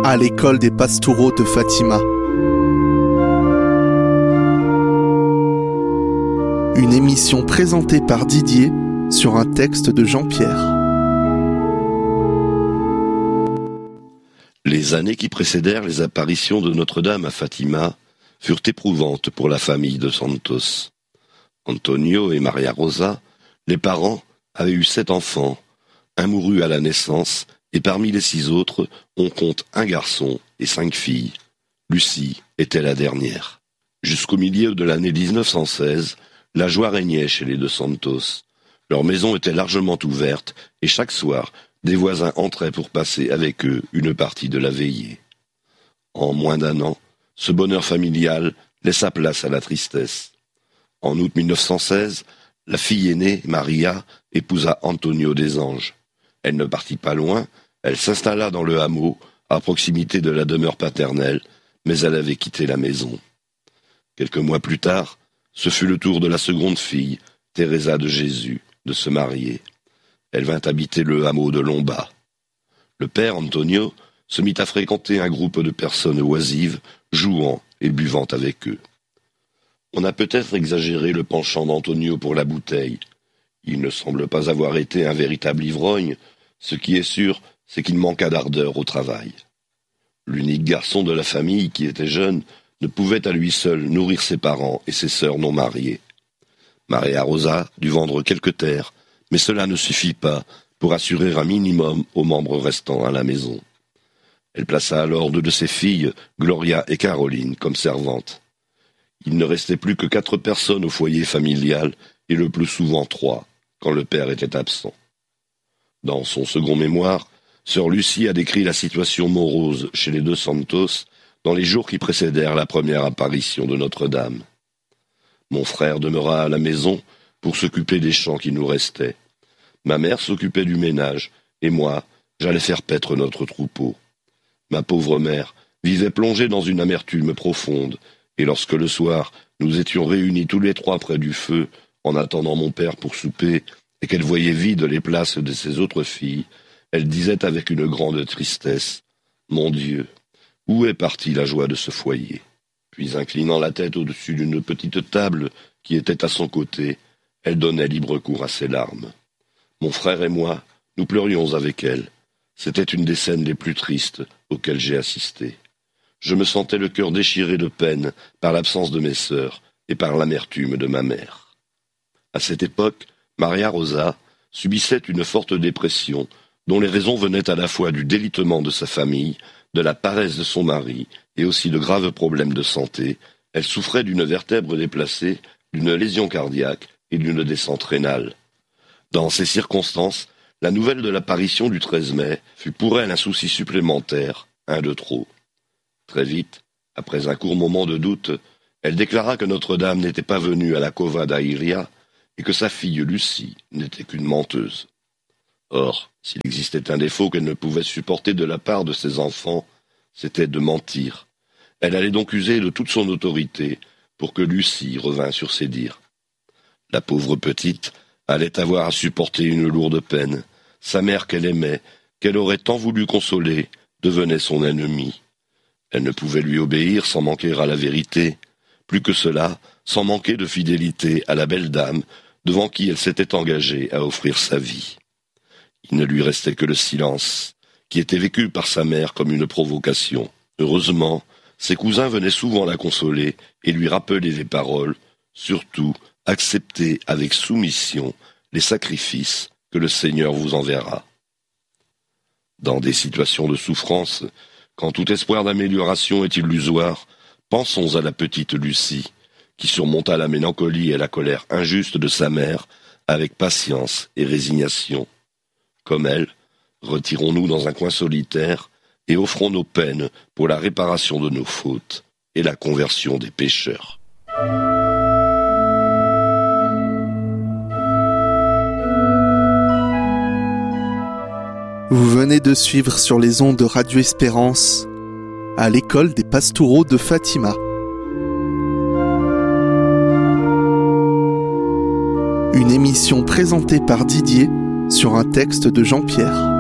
à l'école des pastoraux de Fatima. Une émission présentée par Didier sur un texte de Jean-Pierre. Les années qui précédèrent les apparitions de Notre-Dame à Fatima furent éprouvantes pour la famille de Santos. Antonio et Maria Rosa, les parents, avaient eu 7 enfants. Un mourut à la naissance, et parmi les 6 autres, on compte un garçon et 5 filles. Lucie était la dernière. Jusqu'au milieu de l'année 1916, la joie régnait chez les deux Santos. Leur maison était largement ouverte, et chaque soir, des voisins entraient pour passer avec eux une partie de la veillée. En moins d'1 an, ce bonheur familial laissa place à la tristesse. En août 1916, la fille aînée, Maria, épousa Antonio des Anges. Elle ne partit pas loin, elle s'installa dans le hameau, à proximité de la demeure paternelle, mais elle avait quitté la maison. Quelques mois plus tard, ce fut le tour de la seconde fille, Teresa de Jésus, de se marier. Elle vint habiter le hameau de Lomba. Le père, Antonio, se mit à fréquenter un groupe de personnes oisives, jouant et buvant avec eux. On a peut-être exagéré le penchant d'Antonio pour la bouteille. Il ne semble pas avoir été un véritable ivrogne. Ce qui est sûr, c'est qu'il manqua d'ardeur au travail. L'unique garçon de la famille, qui était jeune, ne pouvait à lui seul nourrir ses parents et ses sœurs non mariées. Maria Rosa dut vendre quelques terres, mais cela ne suffit pas pour assurer un minimum aux membres restants à la maison. Elle plaça alors 2 de ses filles, Gloria et Caroline, comme servantes. Il ne restait plus que 4 personnes au foyer familial, et le plus souvent 3, quand le père était absent. Dans son second mémoire, sœur Lucie a décrit la situation morose chez les deux Santos dans les jours qui précédèrent la première apparition de Notre-Dame. Mon frère demeura à la maison pour s'occuper des champs qui nous restaient. Ma mère s'occupait du ménage, et moi, j'allais faire paître notre troupeau. Ma pauvre mère vivait plongée dans une amertume profonde, et lorsque le soir, nous étions réunis tous les 3 près du feu, en attendant mon père pour souper, et qu'elle voyait vides les places de ses autres filles, elle disait avec une grande tristesse, « Mon Dieu, où est partie la joie de ce foyer ?» Puis, inclinant la tête au-dessus d'une petite table qui était à son côté, elle donnait libre cours à ses larmes. Mon frère et moi, nous pleurions avec elle. C'était une des scènes les plus tristes auxquelles j'ai assisté. Je me sentais le cœur déchiré de peine par l'absence de mes sœurs et par l'amertume de ma mère. À cette époque, Maria Rosa subissait une forte dépression dont les raisons venaient à la fois du délitement de sa famille, de la paresse de son mari et aussi de graves problèmes de santé. Elle souffrait d'une vertèbre déplacée, d'une lésion cardiaque et d'une descente rénale. Dans ces circonstances, la nouvelle de l'apparition du 13 mai fut pour elle un souci supplémentaire, un de trop. Très vite, après un court moment de doute, elle déclara que Notre-Dame n'était pas venue à la Cova da Iria et que sa fille Lucie n'était qu'une menteuse. Or, s'il existait un défaut qu'elle ne pouvait supporter de la part de ses enfants, c'était de mentir. Elle allait donc user de toute son autorité pour que Lucie revînt sur ses dires. La pauvre petite allait avoir à supporter une lourde peine. Sa mère qu'elle aimait, qu'elle aurait tant voulu consoler, devenait son ennemie. Elle ne pouvait lui obéir sans manquer à la vérité. Plus que cela, sans manquer de fidélité à la belle dame devant qui elle s'était engagée à offrir sa vie. Il ne lui restait que le silence, qui était vécu par sa mère comme une provocation. Heureusement, ses cousins venaient souvent la consoler et lui rappeler les paroles, surtout accepter avec soumission les sacrifices que le Seigneur vous enverra. Dans des situations de souffrance, quand tout espoir d'amélioration est illusoire, pensons à la petite Lucie, qui surmonta la mélancolie et la colère injuste de sa mère avec patience et résignation. Comme elle, retirons-nous dans un coin solitaire et offrons nos peines pour la réparation de nos fautes et la conversion des pécheurs. Vous venez de suivre sur les ondes de Radio Espérance à l'école des pastoraux de Fatima. Une émission présentée par Didier sur un texte de Jean-Pierre.